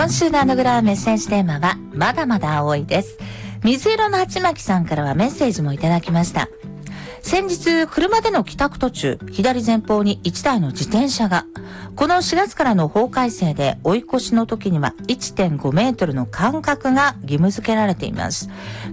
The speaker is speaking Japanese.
今週のグラメッセージテーマはまだまだ青いです。水色の鉢巻さんからはメッセージもいただきました。先日車での帰宅途中、左前方に1台の自転車が、この4月からの法改正で追い越しの時には 1.5 メートルの間隔が義務付けられています。